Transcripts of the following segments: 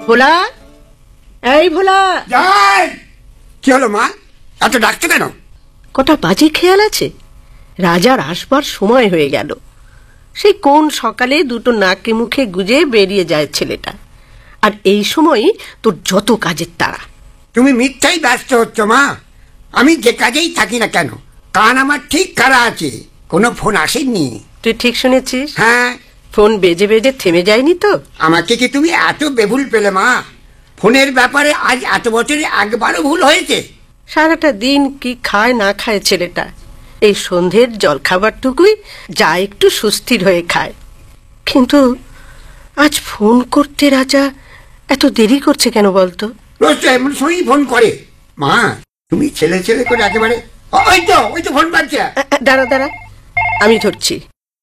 ভোলা, এই ভোলা, যাই। কি হলো মা, এত ডাকছো কেন? কটা বাজে খেয়াল আছে? রাজার আসবার সময় হয়ে গেল। সেই কোন সকালে দুটো নাকে মুখে গুজে বেরিয়ে যায় ছেলেটা, আর এই সময়ই তোর যত কাজের তাড়া। তুমি মিথ্যাই ব্যস্ত হচ্ছ মা। আমি যে কাজেই থাকি না কেন, কান আমার ঠিক খাড়া আছে, কোনো ফোন আসেনি। তুই ঠিক শুনেছিস? হ্যাঁ। ফোন বেজে বেজে থেমে যায়নি তো? আমাকে কি তুমি এত বেভুল পেলে মা? ফোনের ব্যাপারে আজ এত বছরে একবারও ভুল হয়েছে? সারাটা দিন কি খায় না খায় ছেলেটা, এই সন্ধ্যের জলখাবারটুকুই যা একটু সুস্থির হয়ে খায়। কিন্তু আজ ফোন করতে রাজা এত দেরি করছে কেন বলতো? রোজ তো এমন সময়ই ফোন করে। মা, তুমি ছেলে ছেলে করে একেবারে। ওই তো ফোন পাচ্ছে। দাঁড়া দাঁড়া, আমি ধরছি।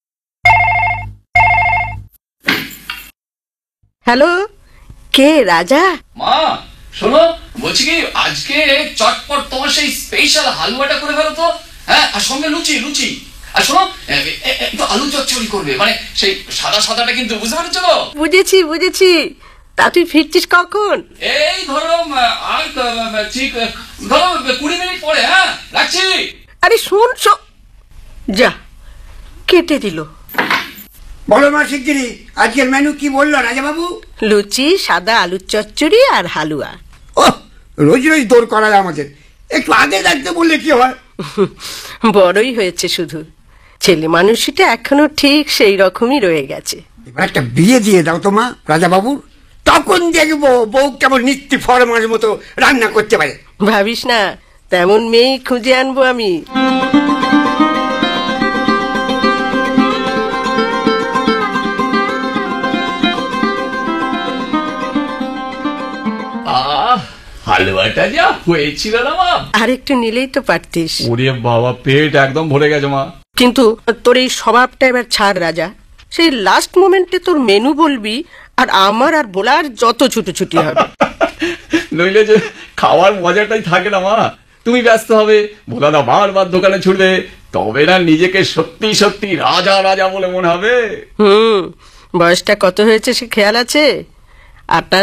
হ্যালো, কে রাজা? মা শোনো, বলছি কি আজকে চটপট তোমার সেই স্পেশাল হালুয়াটা করে ফেলো তো। হ্যাঁ, আর সঙ্গে লুচি লুচি। আর শোনো, একটু আলু চচ্চড়ি করবে, মানে সেই সাদা সাদাটা, কিন্তু বুঝতে পেরেছো তো? বুঝেছি বুঝেছি। তা তুই ফিরছিস কখন? এই ধরো আর ঠিক ধরো 20 মিনিট পরে। হ্যাঁ, রাখছি। আরে শোন, যা কেটে দিল। বলো মা শিগগিরি, আজকের মেনু কি বললো রাজাবাবু? লুচি, সাদা আলুর চচ্চড়ি আর হালুয়া। ওহ, রোজ রোজ দৌড় করায় আমাদের। একটু আগে ডাকতে বললে কি হয়? বড়ই হয়েছে শুধু, ছেলে মানুষটা এখনো ঠিক সেই রকমই রয়ে গেছে। এবার একটা বিয়ে দিয়ে দাও তো মা রাজাবাবুর, তখন দেখবো বউ কেমন নিত্য ফরমার মতো রান্না করতে পারে। ভাবিস না, তেমন মেয়ে খুঁজে আনবো আমি। হালুয়াটা যা হয়েছিল না মা, আর একটু নিলেই তো পারতিস। ওরে বাবা, পেট একদম ভরে গেছে মা। কিন্তু তোর এই স্বভাবটা এবার ছাড় রাজা। সেই লাস্ট মোমেন্টে তোর মেনু বলবি, আর আমার আর বলার যত ছুটোছুটি হবে। নইলে যে খাওয়ার মজাটাই থাকে না মা। তুমি ব্যস্ত হবে, ভোলাদা বারবার দোকানে ছুটবে, তবে না নিজেকে সত্যি সত্যি রাজা রাজা বলে মনে হবে। বয়সটা কত হয়েছে সে খেয়াল আছে? 28